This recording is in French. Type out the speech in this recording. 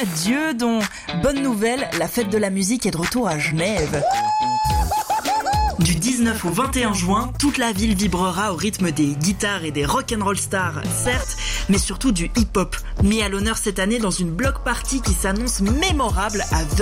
Dieu donc. Bonne nouvelle, la fête de la musique est de retour à Genève. Du 19 au 21 juin, toute la ville vibrera au rythme des guitares et des rock'n'roll stars, certes, mais surtout du hip-hop, mis à l'honneur cette année dans une block party qui s'annonce mémorable à The